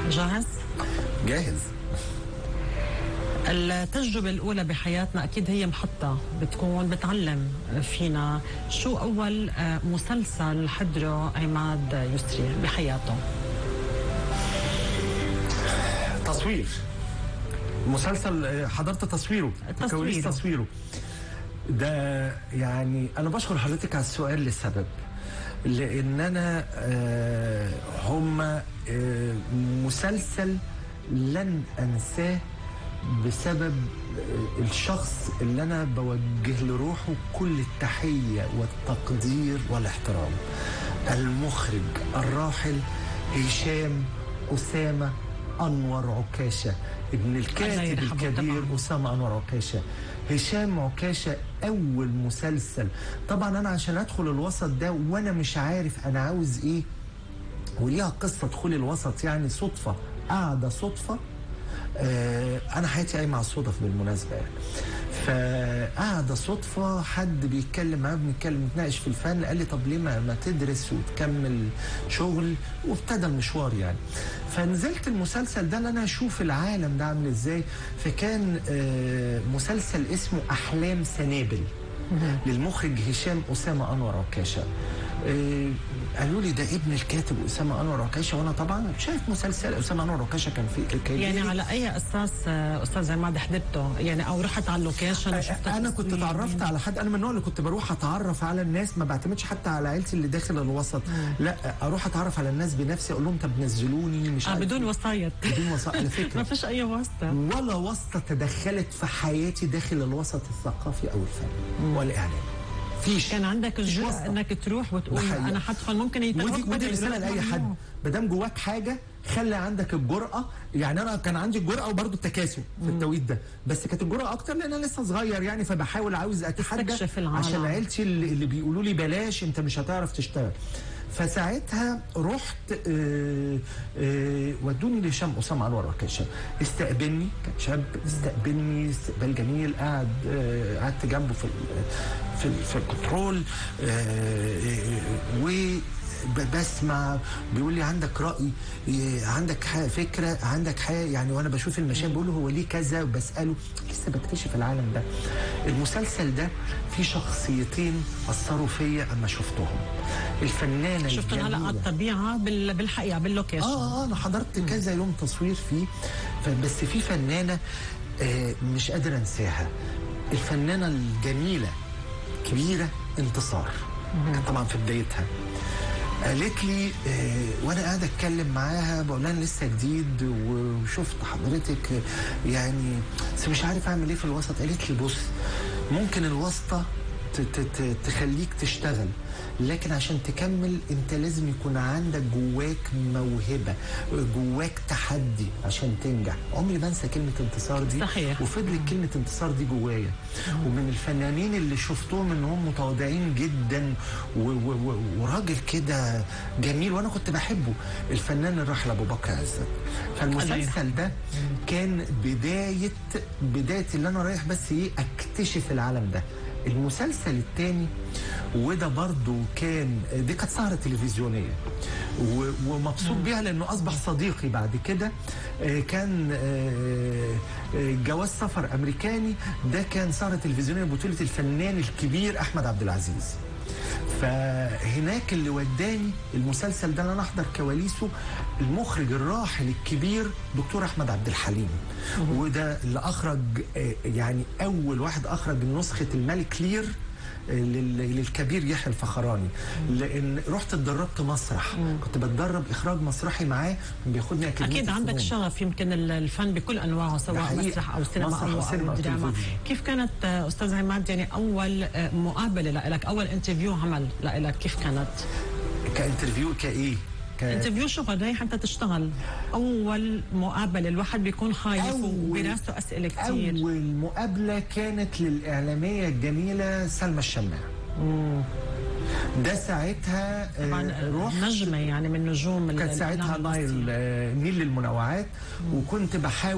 جاهز؟ جاهز. التجربة الأولى بحياتنا أكيد هي محطة بتكون بتعلم فينا. شو أول مسلسل حضره عماد يسري بحياته؟ تصوير مسلسل حضرت تصويره، كواليس تصويره ده. يعني أنا بشكر حضرتك على السؤال لسبب، لأن أنا هم مسلسل لن أنساه بسبب الشخص اللي أنا بوجه لروحه كل التحية والتقدير والاحترام، المخرج الراحل هشام أسامة أنور عكاشة، ابن الكاتب الكبير أسامة أنور عكاشة. هشام عكاشة أول مسلسل، طبعا أنا عشان أدخل الوسط ده وأنا مش عارف أنا عاوز إيه، وليها قصة دخول الوسط، يعني صدفة قاعدة صدفة. أنا حياتي قايمة على الصدف بالمناسبة يعني. فقاعدة صدفة حد بيتكلم معاه، بنتكلم نتناقش في الفن، قال لي طب ليه ما تدرس وتكمل شغل، وابتدى المشوار يعني. فنزلت المسلسل ده اللي أنا أشوف العالم ده عامل إزاي. فكان مسلسل اسمه أحلام سنابل للمخرج هشام أسامة أنور عكاشة. قالوا لي ده ابن الكاتب أسامة أنور عكاشة، وانا طبعا شايف مسلسل أسامة أنور عكاشة كان في يعني على اي اساس استاذ عماد حضرته يعني، او رحت على اللوكيشن وشفت؟ انا كنت اتعرفت على حد، انا من النوع اللي كنت بروح اتعرف على الناس، ما بعتمدش حتى على عيلتي اللي داخل الوسط، لا اروح اتعرف على الناس بنفسي، اقول لهم طب نزلوني، مش بدون وسايط. بدون وسايط على فكره ما فيش اي واسطه ولا واسطه تدخلت في حياتي داخل الوسط الثقافي او الفني ولا اعلامي. فيش. كان عندك الجرأة انك تروح وتقول انا هدخل، ممكن ودي رساله لاي حد، ما دام جواك حاجه خلي عندك الجرأة. يعني انا كان عندي الجرأة وبرده التكاسل في التوقيت ده، بس كانت الجرأة اكتر لان انا لسه صغير يعني، فبحاول عاوز اتحدى عشان عيلتي اللي بيقولوا لي بلاش انت مش هتعرف تشتغل. فساعتها رحت ودوني لهشام أسامة أنور عكاشة، استقبلني، كان شاب استقبلني استقبال جميل، قعدت جنبه في الكنترول، وبسمع بيقول لي عندك رأي، عندك فكرة، عندك حاجة يعني. وانا بشوف المشاهد بقول له هو ليه كذا، وبسأله، لسه بكتشف العالم ده. المسلسل ده فيه شخصيتين أثروا فيا اما شفتهم. الفنانة شفتهم هلا على الطبيعة بالحقيقة باللوكيشن. انا حضرت كذا يوم تصوير فيه، بس في فنانة مش قادر انساها، الفنانة الجميلة كبيرة انتصار، كانت طبعا في بدايتها. قالت لي وانا قاعد اتكلم معاها بقول لها لسه جديد وشفت حضرتك يعني بس مش عارف اعمل ايه في الوسط. قالت لي بص، ممكن الواسطه تخليك تشتغل، لكن عشان تكمل انت لازم يكون عندك جواك موهبة، جواك تحدي عشان تنجح. عمري ما انسى كلمة انتصار دي، صحيح. وفضلت كلمة انتصار دي جوايا. ومن الفنانين اللي شفتهم انهم متواضعين جدا وراجل كده جميل وانا كنت بحبه، الفنان الراحل ابو بكر عزت. فالمسلسل ده كان بداية اللي انا رايح بس ايه اكتشف العالم ده. المسلسل الثاني وده برضو دي كانت سهرة تلفزيونية ومبسوط بيها لأنه أصبح صديقي بعد كده. كان جواز سفر أمريكاني، ده كان سهرة تلفزيونية بطولة الفنان الكبير أحمد عبد العزيز. فهناك اللي وداني المسلسل ده انا احضر كواليسه المخرج الراحل الكبير دكتور احمد عبد الحليم، وده اللي اخرج يعني اول واحد اخرج نسخه الملك لير للكبير يحيى الفخراني. لان رحت اتدربت مسرح، كنت بتدرب اخراج مسرحي معاه، بياخدني اكيد عندك شغف يمكن الفن بكل انواعه، سواء مسرح او سينما او دراما. كيف كانت استاذ عماد يعني اول مقابله لك، اول انترفيو عمل لك، كيف كانت؟ كانترفيو كايه؟ انترفيو شغل رايح انت تشتغل، اول مقابله الواحد بيكون خايف وبراسه اسئله كثير. اول مقابله كانت للاعلاميه الجميله سلمى الشماع. ده ساعتها طبعا نجمه يعني من نجوم، كانت ساعتها نيل للمنوعات، وكنت بحاول